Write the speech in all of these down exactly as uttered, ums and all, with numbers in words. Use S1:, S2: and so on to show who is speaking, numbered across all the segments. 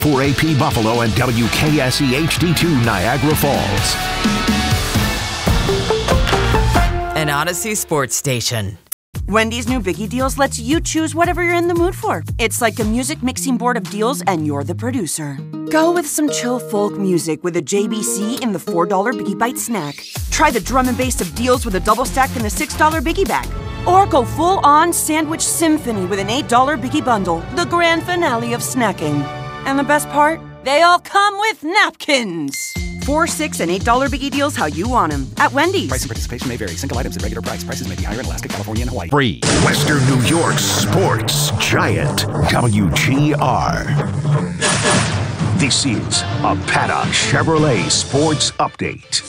S1: For A P Buffalo and W K S E H D two Niagara Falls.
S2: An Odyssey Sports Station.
S3: Wendy's new Biggie Deals lets you choose whatever you're in the mood for. It's like a music mixing board of deals, and you're the producer. Go with some chill folk music with a J B C in the four dollar Biggie Bite snack. Try the drum and bass of deals with a double stack in the six dollar Biggie Bag. Or go full-on sandwich symphony with an eight dollar Biggie Bundle, the grand finale of snacking. And the best part? They all come with napkins. Four, six, and eight dollar Biggie Deals how you want them at Wendy's.
S4: Price and participation may vary. Single items at regular price. Prices may be higher in Alaska, California, and Hawaii.
S1: Free. Western New York Sports Giant. W G R. This is a Paddock Chevrolet Sports Update.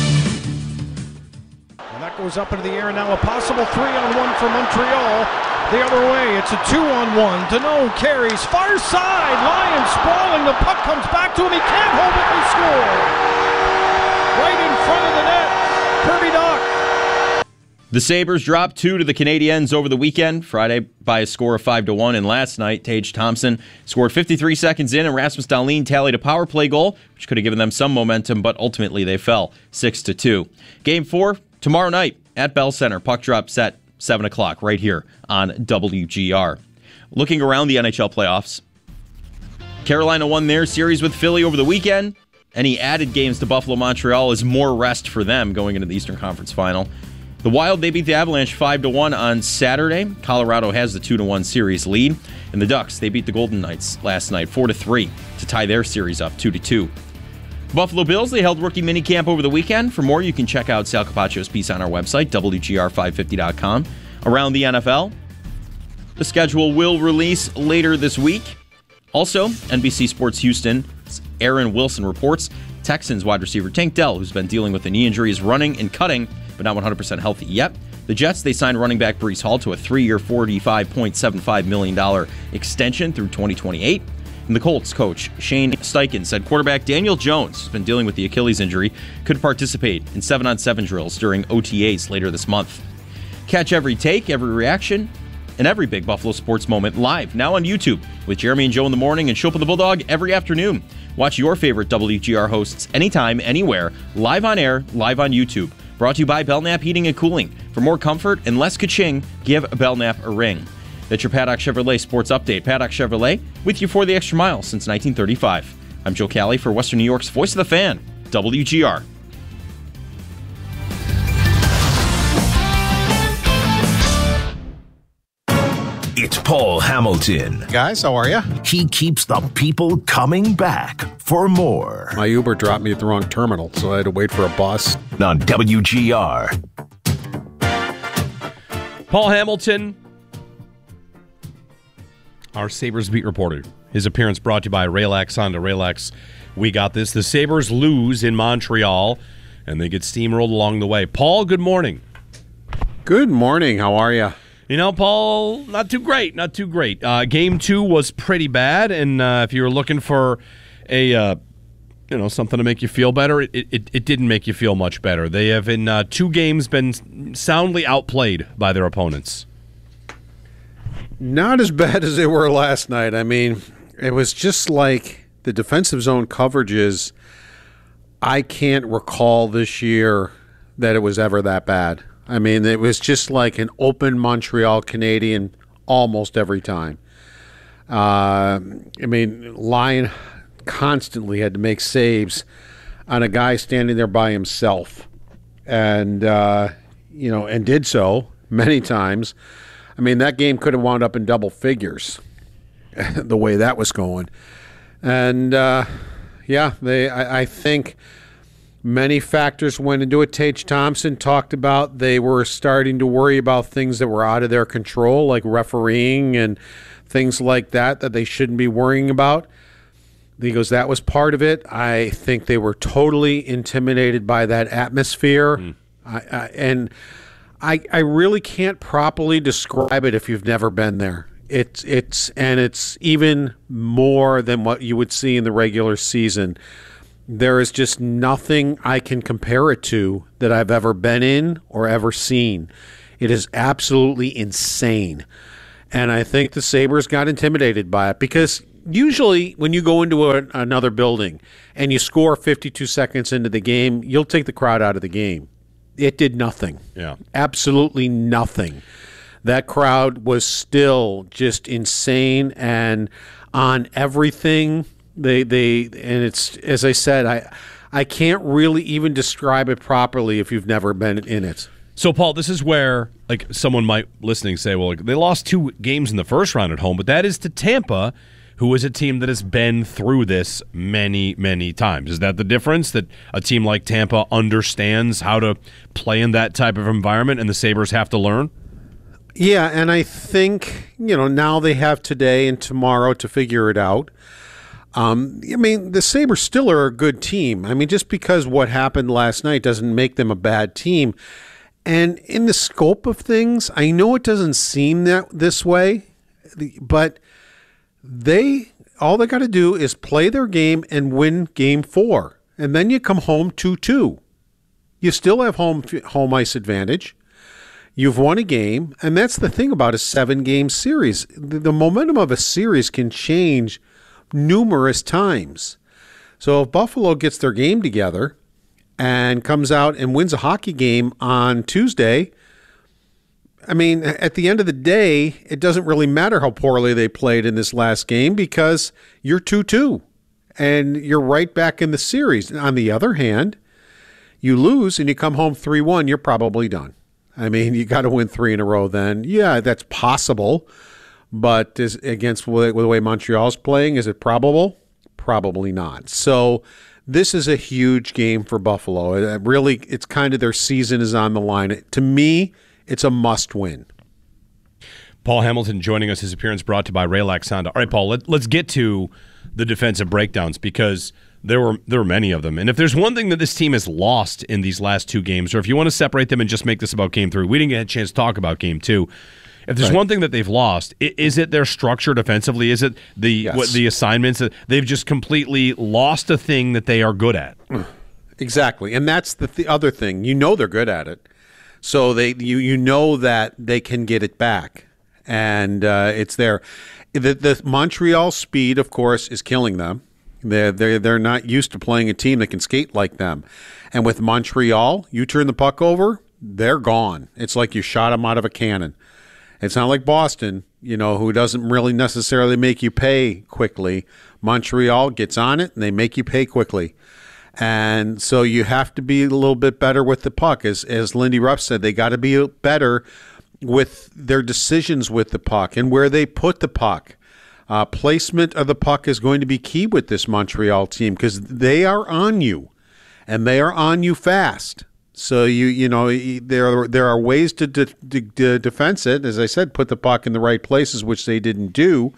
S5: And that goes up into the air, and now a possible three-on-one for Montreal. The other way, it's a two-on-one. Deneau carries, far side, Lion sprawling, the puck comes back to him, he can't hold it, they score! Right in front of the net, Kirby Dach.
S6: The Sabres dropped two to the Canadiens over the weekend, Friday by a score of five to one, and last night, Tage Thompson scored fifty-three seconds in, and Rasmus Dahlin tallied a power play goal, which could have given them some momentum, but ultimately they fell six to two. Game four, tomorrow night at Bell Center, puck drop set seven o'clock right here on W G R. Looking around the N H L playoffs, Carolina won their series with Philly over the weekend. Any added games to Buffalo, Montreal is more rest for them going into the Eastern Conference Final. The Wild, they beat the Avalanche five to one on Saturday. Colorado has the two to one series lead. And the Ducks, they beat the Golden Knights last night four to three to tie their series up two to two. Buffalo Bills, they held rookie minicamp over the weekend. For more, you can check out Sal Capaccio's piece on our website, W G R five fifty dot com. Around the N F L, the schedule will release later this week. Also, N B C Sports Houston's Aaron Wilson reports Texans wide receiver Tank Dell, who's been dealing with a knee injury, is running and cutting, but not one hundred percent healthy yet. The Jets, they signed running back Breece Hall to a three-year, forty-five point seven five million dollars extension through twenty twenty-eight. And the Colts coach, Shane Steichen, said quarterback Daniel Jones, who's been dealing with the Achilles injury, could participate in seven on seven drills during O T As later this month. Catch every take, every reaction, and every big Buffalo sports moment live, now on YouTube, with Jeremy and Joe in the morning and Shope and the Bulldog every afternoon. Watch your favorite W G R hosts anytime, anywhere, live on air, live on YouTube. Brought to you by Belknap Heating and Cooling. For more comfort and less ka-ching, give Belknap a ring. That's your Paddock Chevrolet Sports Update. Paddock Chevrolet, with you for the extra mile since nineteen thirty-five. I'm Joe Cali for Western New York's Voice of the Fan, W G R.
S1: It's Paul Hamilton.
S7: Guys, how are you?
S1: He keeps the people coming back for more.
S7: My Uber dropped me at the wrong terminal, so I had to wait for a bus.
S1: On W G R.
S8: Paul Hamilton, our Sabres beat reporter. His appearance brought to you by Raylax Honda. Raylax, we got this. The Sabres lose in Montreal, and they get steamrolled along the way. Paul, good morning.
S7: Good morning. How are you?
S8: You know, Paul, not too great, not too great. Uh, game two was pretty bad, and uh, if you were looking for a, uh, you know, something to make you feel better, it, it, it didn't make you feel much better. They have, in uh, two games, been soundly outplayed by their opponents.
S7: Not as bad as they were last night. I mean, it was just like the defensive zone coverages. I can't recall this year that it was ever that bad. I mean, it was just like an open Montreal Canadian almost every time. Uh, I mean, Lion constantly had to make saves on a guy standing there by himself, and uh, you know, and did so many times. I mean, that game could have wound up in double figures, the way that was going. And uh, yeah, they. I, I think. Many factors went into it. Tage Thompson talked about they were starting to worry about things that were out of their control, like refereeing and things like that, that they shouldn't be worrying about. He goes, that was part of it. I think they were totally intimidated by that atmosphere. Mm. I, I, and I, I really can't properly describe it if you've never been there. It's, it's, and it's even more than what you would see in the regular season. There is just nothing I can compare it to that I've ever been in or ever seen. It is absolutely insane. And I think the Sabres got intimidated by it because usually when you go into a, another building and you score fifty-two seconds into the game, you'll take the crowd out of the game. It did nothing.
S8: Yeah.
S7: Absolutely nothing. That crowd was still just insane and on everything. They they and it's, as I said, I I can't really even describe it properly if you've never been in it.
S8: So, Paul, this is where like someone might listening say, well, they lost two games in the first round at home, but that is to Tampa, who is a team that has been through this many, many times. Is that the difference, that a team like Tampa understands how to play in that type of environment and the Sabres have to learn?
S7: Yeah, and I think, you know, now they have today and tomorrow to figure it out. Um, I mean, the Sabres still are a good team. I mean, just because what happened last night doesn't make them a bad team. And in the scope of things, I know it doesn't seem that this way, but they all they got to do is play their game and win game four, and then you come home two two. You still have home home ice advantage. You've won a game, and that's the thing about a seven-game series. The, the momentum of a series can change numerous times. So if Buffalo gets their game together and comes out and wins a hockey game on Tuesday, I mean, at the end of the day, it doesn't really matter how poorly they played in this last game because you're two two and you're right back in the series. On the other hand, you lose and you come home three one, you're probably done. I mean, you got to win three in a row then. Yeah, that's possible, but is, against the way Montreal's playing, is it probable? Probably not. So this is a huge game for Buffalo. It really, it's kind of their season is on the line. To me, it's a must-win.
S8: Paul Hamilton joining us. His appearance brought to you by Raylac Honda. All right, Paul, let, let's get to the defensive breakdowns because there were there were many of them. And if there's one thing that this team has lost in these last two games, or if you want to separate them and just make this about game three, we didn't get a chance to talk about game two. If there's right. one thing that they've lost, is it their structure defensively? Is it the yes. what, the assignments? They've just completely lost a thing that they are good at.
S7: Exactly, and that's the th- other thing. You know they're good at it, so they you you know that they can get it back, and uh, it's there. The, the Montreal speed, of course, is killing them. They're, they're, they're not used to playing a team that can skate like them. And with Montreal, you turn the puck over, they're gone. It's like you shot them out of a cannon. It's not like Boston, you know, who doesn't really necessarily make you pay quickly. Montreal gets on it, and they make you pay quickly. And so you have to be a little bit better with the puck. As, as Lindy Ruff said, they got to be better with their decisions with the puck and where they put the puck. Uh, placement of the puck is going to be key with this Montreal team because they are on you, and they are on you fast. So you you know there are, there are ways to, de- de- de- defense it. As I said, put the puck in the right places, which they didn't do.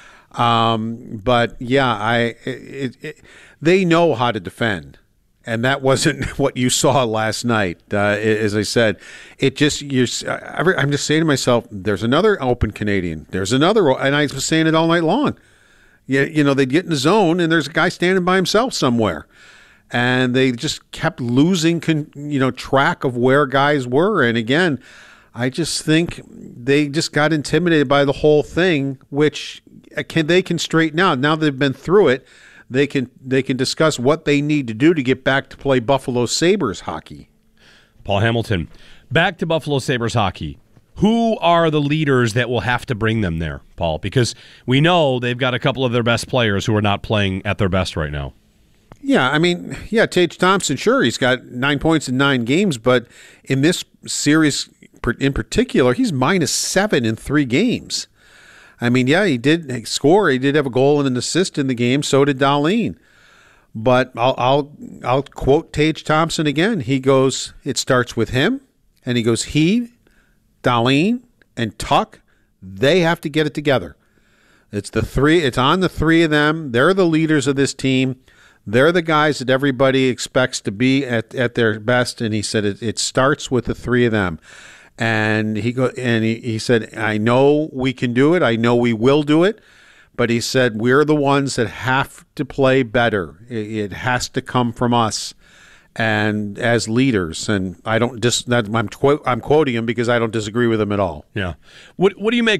S7: Um, but yeah, I it, it, they know how to defend. And that wasn't what you saw last night. Uh, as I said, it just you're. I'm just saying to myself, "There's another open Canadian. There's another," and I was saying it all night long. You, you know, they'd get in the zone, and there's a guy standing by himself somewhere, and they just kept losing, con, you know, track of where guys were. And again, I just think they just got intimidated by the whole thing, which can they can straighten out now they've been through it. They can they can discuss what they need to do to get back to play Buffalo Sabres hockey.
S8: Paul Hamilton, back to Buffalo Sabres hockey. Who are the leaders that will have to bring them there, Paul? Because we know they've got a couple of their best players who are not playing at their best right now.
S7: Yeah, I mean, yeah, Tage Thompson, sure, he's got nine points in nine games, but in this series in particular, he's minus seven in three games. I mean, yeah, he did score. He did have a goal and an assist in the game. So did Dahlin. But I'll I'll I'll quote Tage Thompson again. He goes, it starts with him, and he goes, he, Dahlin, and Tuck, they have to get it together. It's the three. It's on the three of them. They're the leaders of this team. They're the guys that everybody expects to be at, at their best. And he said it, it starts with the three of them. And he go and he, he said, I know we can do it. I know we will do it. But he said, we're the ones that have to play better. It, it has to come from us and as leaders. And I don't dis that I'm, quote, I'm quoting him because I don't disagree with him at all.
S8: Yeah. What What do you make of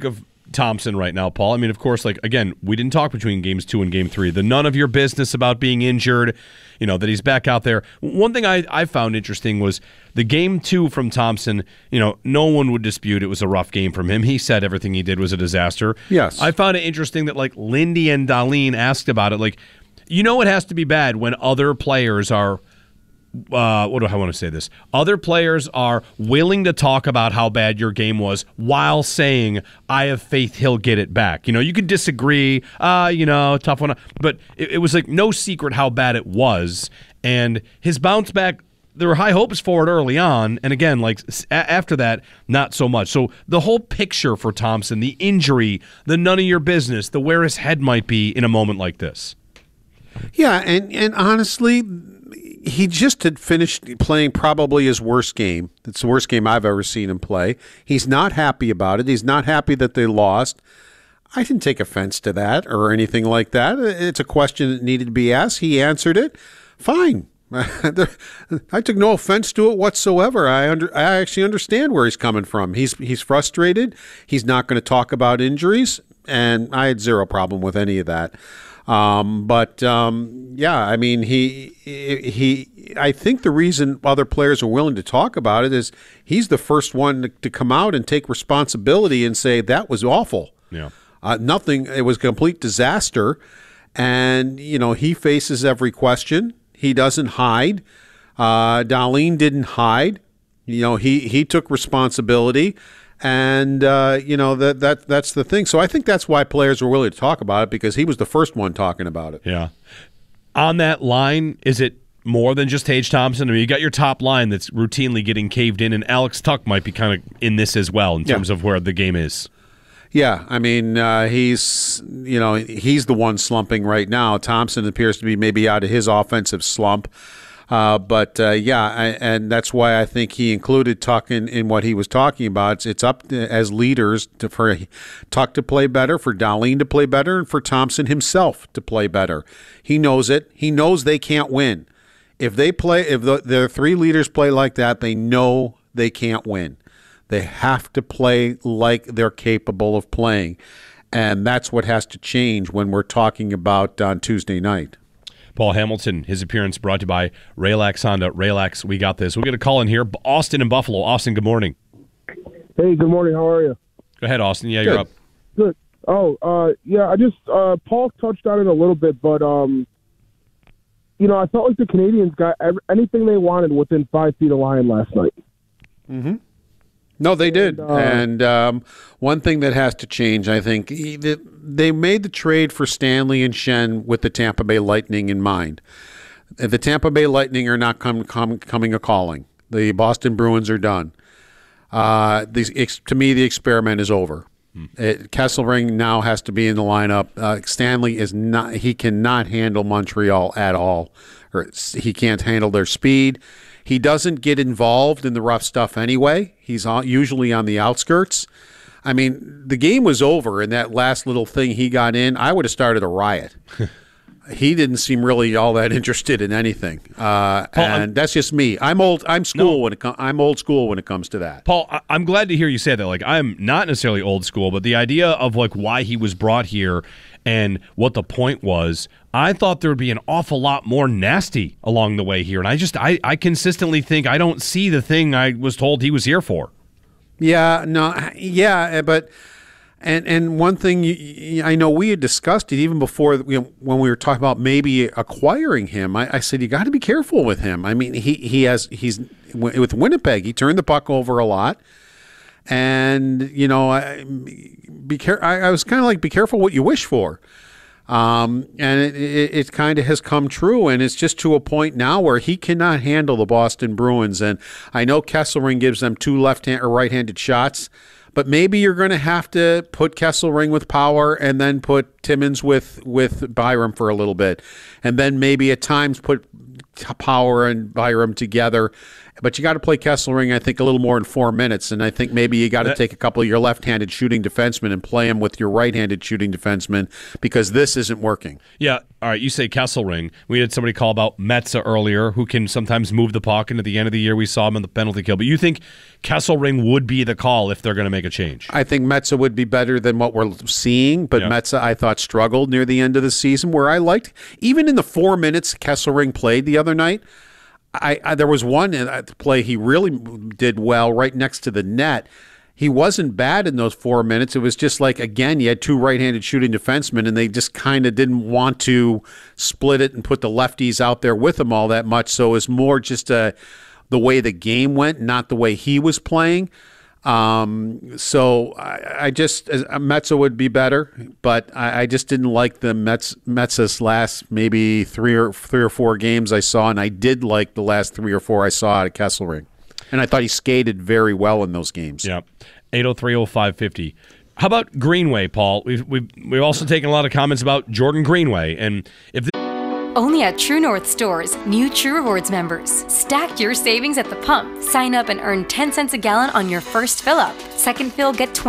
S8: Thompson right now, Paul. I mean, of course, like, again, we didn't talk between games two and game three. The none of your business about being injured, you know, that he's back out there. One thing I, I found interesting was the game two from Thompson, you know, no one would dispute it was a rough game from him. He said everything he did was a disaster.
S7: Yes.
S8: I found it interesting that, like, Lindy and Dahlin asked about it. Like, you know it has to be bad when other players are Uh, what do I want to say this? Other players are willing to talk about how bad your game was while saying, I have faith he'll get it back. You know, you could disagree, uh, you know, tough one. But it, it was like no secret how bad it was. And his bounce back, there were high hopes for it early on. And again, like a- after that, not so much. So the whole picture for Thompson, the injury, the none of your business, the where his head might be in a moment like this.
S7: Yeah, and, and honestly, he just had finished playing probably his worst game. It's the worst game I've ever seen him play. He's not happy about it. He's not happy that they lost. I didn't take offense to that or anything like that. It's a question that needed to be asked. He answered it. Fine. I took no offense to it whatsoever. I under, I actually understand where he's coming from. He's he's frustrated. He's not going to talk about injuries, and I had zero problem with any of that. Um, but um, yeah, I mean, he he. I think the reason other players are willing to talk about it is he's the first one to, to come out and take responsibility and say that was awful.
S8: Yeah,
S7: uh, nothing. It was a complete disaster, and you know he faces every question. He doesn't hide. Uh, Dahlin didn't hide. You know, he he took responsibility. And, uh, you know, that that that's the thing. So I think that's why players were willing to talk about it, because he was the first one talking about it.
S8: Yeah. On that line, is it more than just Tage Thompson? I mean, you got your top line that's routinely getting caved in, and Alex Tuch might be kind of in this as well in terms yeah. of where the game is.
S7: Yeah, I mean, uh, he's, you know, he's the one slumping right now. Thompson appears to be maybe out of his offensive slump. Uh, but, uh, yeah, I, and that's why I think he included Tuch in, in what he was talking about. It's, it's up to, as leaders to, for Tuch to play better, for Dahlin to play better, and for Thompson himself to play better. He knows it. He knows they can't win. If they play, if the, their three leaders play like that, they know they can't win. They have to play like they're capable of playing. And that's what has to change when we're talking about on Tuesday night.
S8: Paul Hamilton, his appearance brought to you by Raylax Honda. Raylax, we got this. We'll get a call in here. Austin in Buffalo. Austin, good morning.
S9: Hey, good morning. How are you?
S8: Go ahead, Austin. Yeah, good. You're up.
S9: Good. Oh, uh, yeah, I just, uh, Paul touched on it a little bit, but, um, you know, I felt like the Canadiens got every, anything they wanted within five feet of line last night.
S7: Mm-hmm. No, they did.
S9: And, uh,
S7: and um, one thing that has to change, I think, they made the trade for Stanley and Schenn with the Tampa Bay Lightning in mind. The Tampa Bay Lightning are not come, come, coming a calling. The Boston Bruins are done. Uh, the, to me, the experiment is over. Hmm. It, Kesselring now has to be in the lineup. Uh, Stanley is not. He cannot handle Montreal at all, or he can't handle their speed. He doesn't get involved in the rough stuff anyway. He's usually on the outskirts. I mean, the game was over, and that last little thing he got in, I would have started a riot. He didn't seem really all that interested in anything, uh, Paul, and I'm, that's just me. I'm old. I'm school no, when it com- I'm old school when it comes to that.
S8: Paul, I- I'm glad to hear you say that. Like, I'm not necessarily old school, but the idea of like why he was brought here and what the point was, I thought there would be an awful lot more nasty along the way here, and I just I, I consistently think I don't see the thing I was told he was here for.
S7: Yeah, no, yeah, but. And and one thing you, I know we had discussed it even before we, when we were talking about maybe acquiring him. I, I said you got to be careful with him. I mean, he he has he's with Winnipeg. He turned the puck over a lot, and you know, I, be care. I, I was kind of like, be careful what you wish for. Um, and it, it, it kind of has come true, and it's just to a point now where he cannot handle the Boston Bruins. And I know Kesselring gives them two left-hand or right-handed shots. But maybe you're going to have to put Kesselring with Power and then put Timmins with, with Byram for a little bit. And then maybe at times put Power and Byram together But you got to play Kesselring, I think, a little more in four minutes. And I think maybe you got to take a couple of your left-handed shooting defensemen and play them with your right-handed shooting defensemen because this isn't working.
S8: Yeah. All right. You say Kesselring. We had somebody call about Metza earlier, who can sometimes move the puck. And at the end of the year, we saw him in the penalty kill. But you think Kesselring would be the call if they're going to make a change?
S7: I think Metza would be better than what we're seeing. But yeah. Metza, I thought, struggled near the end of the season, where I liked, even in the four minutes Kesselring played the other night, I, I there was one play he really did well right next to the net. He wasn't bad in those four minutes. It was just like, again, you had two right-handed shooting defensemen, and they just kind of didn't want to split it and put the lefties out there with them all that much. So it was more just a, the way the game went, not the way he was playing. Um, so I, I just, Metza would be better, but I, I just didn't like the Mets, Metza's last maybe three or three or four games I saw, and I did like the last three or four I saw out of Kesselring. And I thought he skated very well in those games.
S8: Yeah, eight oh three oh five fifty. How about Greenway, Paul? We've, we've, we've also taken a lot of comments about Jordan Greenway, and if the-
S10: Only at True North stores, new True Rewards members. Stack your savings at the pump. Sign up and earn ten cents a gallon on your first fill up. Second fill, get twenty